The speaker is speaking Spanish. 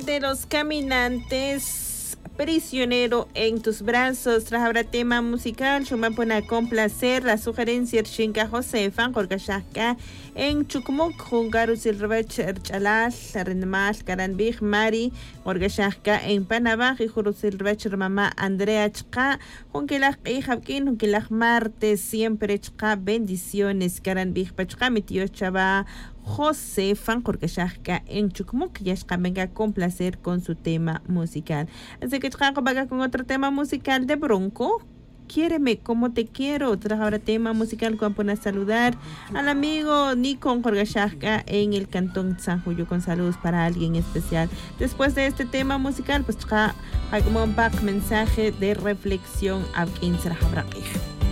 de los caminantes, prisionero en tus brazos. Tras habrá tema musical, yo me pone a complacer la sugerencia Shinka Josefa, Jorgashaka, en Chukmuk, Jungarus el Rebech Chalal, Renmal, Karanbig, Mari, Jorgashaka, en Panabaj, y Jurus el Rebech Mamá Andrea Chka, Junkelach y Javkin, Junkelach Martes, siempre Chka, bendiciones, Karanbig, Pachka, mi tío Chava. José Fan Jorgashaka en Chukmuk, Yashka venga con placer con su tema musical. Así que Chaka vaga con otro tema musical de Bronco. Quiéreme como te quiero. Tras ahora tema musical con poner a saludar al amigo Nico Jorgashaka en el cantón San Julio con saludos para alguien especial. Después de este tema musical, pues Chaka hay como un mensaje de reflexión a quien será.